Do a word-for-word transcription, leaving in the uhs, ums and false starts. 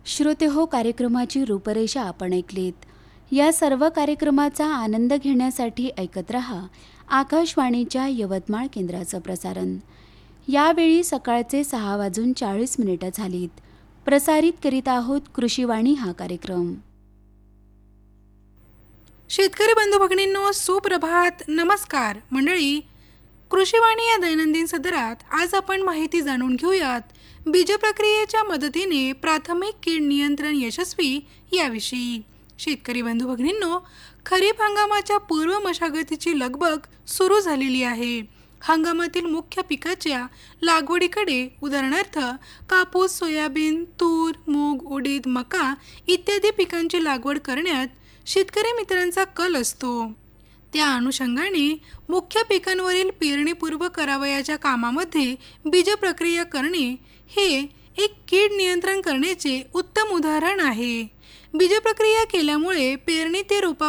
श्रोते हो, कार्यक्रमाची रूपरेषा आपण ऐकलीत. या सर्व कार्यक्रमाचा आनंद घेण्यासाठी ऐकत रहा आकाशवाणीच्या यवतमाळ केंद्राचं प्रसारण. यावेळी सकाळचे सहा वाजून चाळीस मिनिटं झालीत. प्रसारित करीत आहोत कृषीवाणी हा कार्यक्रम. शेतकरी बंधू भगिनींनो, सुप्रभात, नमस्कार मंडळी. कृषीवाणी या दैनंदिन सदरात आज आपण माहिती जाणून घेऊयात बीज प्रक्रियेच्या मदतीने प्राथमिक कीड नियंत्रण यशस्वी याविषयी. शेतकरी बंधू भगिनींनो, खरीप हंगामाच्या पूर्व मशागतीची लगबग सुरू झालेली आहे. हंगामातील मुख्य पिकाच्या लागवडीकडे उदाहरणार्थ कापूस, सोयाबीन, तूर, मूग, उडीद, मका इत्यादी पिकांची लागवड करण्यात शेतकरी मित्रांचा कल असतो. त्या अनुषंगाने मुख्य पिकांवरील पेरणीपूर्व करावयाच्या कामामध्ये बीज प्रक्रिया करणे हे एक कीड नियंत्रण करण्याचे उत्तम उदाहरण आहे. बीज प्रक्रिया केल्यामुळे पेरणी ते रोपा